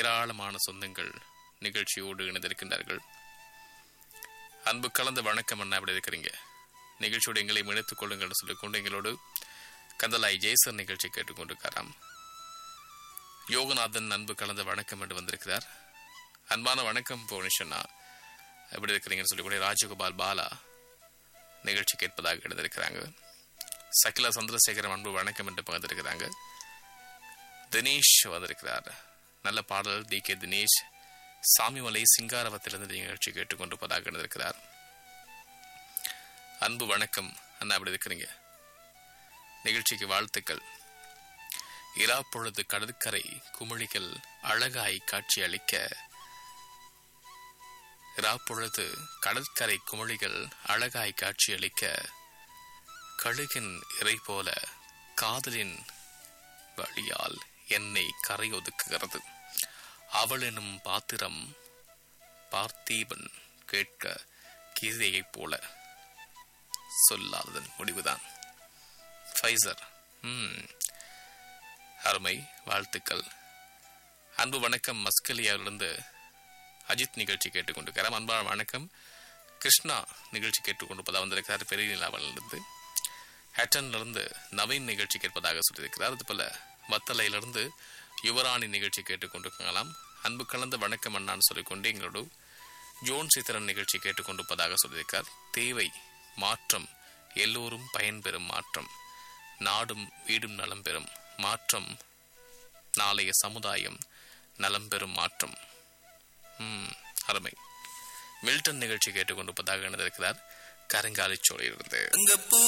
ஏராளமான சொந்தங்கள் நிகழ்ச்சியோடு இணைந்திருக்கின்றார்கள். அன்பு கலந்த வணக்கம் அண்ணா, எப்படி இருக்கிறீங்க? நிகழ்ச்சியோடு எங்களை இணைத்துக் கொள்ளுங்கள் சொல்லிக்கொண்டு எங்களோடு கந்தலாய் ஜெய்சன் நிகழ்ச்சி கேட்டுக்கொண்டிருக்காராம். யோகநாதன் அன்பு கலந்த வணக்கம் என்று வந்திருக்கிறார். அன்பான வணக்கம் புவனேஸ்வரனா, எப்படி இருக்கிறீங்கன்னு சொல்லிக்கூடிய ராஜகோபால் பாலா நிகழ்ச்சி கேட்பதாக எழுதியிருக்கிறாங்க. சகிலா சந்திரசேகரம் அன்பு வணக்கம் என்று பகிர்ந்திருக்கிறாங்க. தினேஷ் வந்திருக்கிறார். நல்ல பாடல் டி கே தினேஷ் சாமிமலை சிங்காரவத்திலிருந்து நிகழ்ச்சி கேட்டுக்கொண்டிருப்பதாக எழுதியிருக்கிறார். அன்பு வணக்கம் அண்ணா, எப்படி இருக்கிறீங்க? நிகழ்ச்சிக்கு வாழ்த்துக்கள். இரா பொழுது கடற்கரை குமிழிகள் அழகாய் காட்சி அளிக்க, ராப்பொழுது கடற்கரை குமிழிகள் அழகாய் காட்சி அளிக்க, கழுகின் இறை போல காதலின் வழியால் என்னை கரை ஒதுக்குகிறது. அவள் எனும் பாத்திரம் பார்த்தீபன் கேட்க கீதையைப் போல சொல்லாததன் முடிவுதான். ஃபைசர், அருமை, வாழ்த்துக்கள். அன்பு வணக்கம் மஸ்கலியாவிலிருந்து அஜித் நிகழ்ச்சி கேட்டுக்கொண்டிருக்கிறார். அன்பான வணக்கம். கிருஷ்ணா நிகழ்ச்சி கேட்டுக்கொண்டிருப்பதாக வந்திருக்கிறார். பெரிய நிலாவிலிருந்து. ஹேட்டனிலிருந்து நவீன் நிகழ்ச்சி கேட்பதாக சொல்லியிருக்கிறார். அதுபோல வத்தலையிலிருந்து யுவராணி நிகழ்ச்சி கேட்டுக்கொண்டிருக்கலாம். அன்பு கலந்த வணக்கம் அண்ணான்னு சொல்லிக்கொண்டு எங்களோடு ஜோன் சித்திரன் நிகழ்ச்சி கேட்டுக்கொண்டிருப்பதாக சொல்லியிருக்கார். தேவை மாற்றம், எல்லோரும் பயன்பெறும் மாற்றம், நாடும் வீடும் நலம் பெறும் மாற்றம், நாளைய சமுதாயம் நலம் பெறும் மாற்றம். அருமை. மில்டன் நிகழ்ச்சி கேட்டுக்கொண்டிருப்பதாக எழுதியிருக்கிறார். கருங்காலிச்சோலையிலிருந்து.